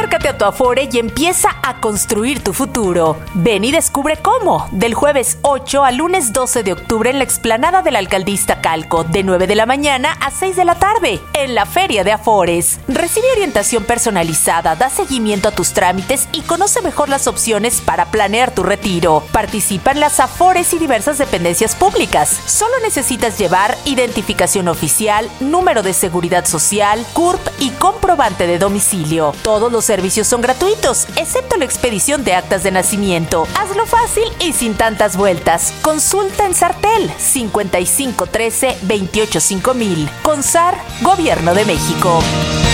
Acércate a tu Afore y empieza a construir tu futuro. Ven y descubre cómo. Del jueves 8 al lunes 12 de octubre en la explanada de la Alcaldía Iztacalco, de 9 de la mañana a 6 de la tarde, en la Feria de Afores. Recibe orientación personalizada, da seguimiento a tus trámites y conoce mejor las opciones para planear tu retiro. Participa en las Afores y diversas dependencias públicas. Solo necesitas llevar identificación oficial, número de seguridad social, CURP y comprobante de domicilio. Todos los servicios son gratuitos, excepto la expedición de actas de nacimiento. Hazlo fácil y sin tantas vueltas. Consulta en Sartel 5513-285,000. CONSAR, Gobierno de México.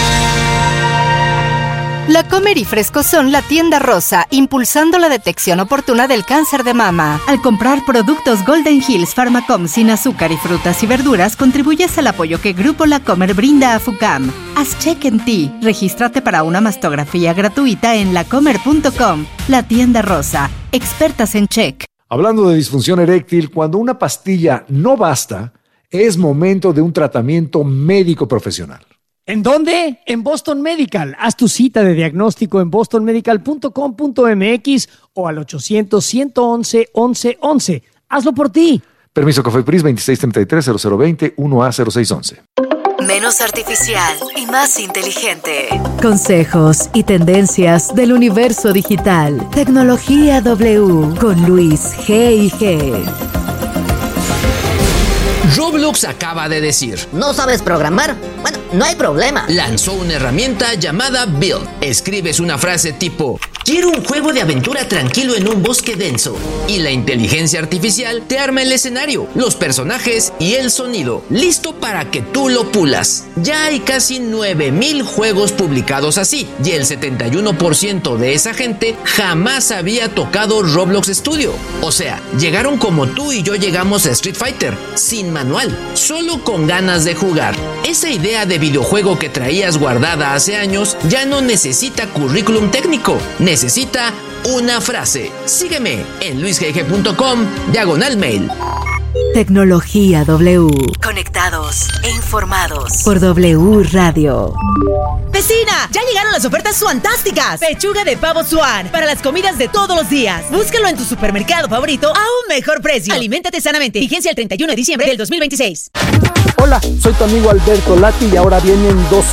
La Comer y Fresco son la tienda rosa, impulsando la detección oportuna del cáncer de mama. Al comprar productos Golden Hills Pharmacom sin azúcar y frutas y verduras, contribuyes al apoyo que Grupo La Comer brinda a FUCAM. Haz check en ti. Regístrate para una mastografía gratuita en lacomer.com. La tienda rosa. Expertas en check. Hablando de disfunción eréctil, cuando una pastilla no basta, es momento de un tratamiento médico profesional. ¿En dónde? En Boston Medical. Haz tu cita de diagnóstico en bostonmedical.com.mx o al 800-111-1111. Hazlo por ti. Permiso COFEPRIS 2633-0020 1A0611. Menos artificial y más inteligente. Consejos y tendencias del universo digital. Tecnología W con Luis G&G. Roblox acaba de decir: ¿no sabes programar? Bueno, no hay problema. Lanzó una herramienta llamada Build. Escribes una frase tipo: quiero un juego de aventura tranquilo en un bosque denso. Y la inteligencia artificial te arma el escenario, los personajes y el sonido, listo para que tú lo pulas. Ya hay casi 9,000 juegos publicados así, y el 71% de esa gente jamás había tocado Roblox Studio. O sea, llegaron como tú y yo llegamos a Street Fighter, sin manual, solo con ganas de jugar. Esa idea de videojuego que traías guardada hace años ya no necesita currículum técnico, necesita una frase. Sígueme en luisgg.com/mail. Tecnología W. Conectados e informados por W Radio. ¡Vecina! ¡Ya llegaron las ofertas fantásticas! Pechuga de pavo Swan para las comidas de todos los días. Búscalo en tu supermercado favorito a un mejor precio. Aliméntate sanamente. Vigencia el 31 de diciembre del 2026. Hola, soy tu amigo Alberto Lati y ahora vienen 2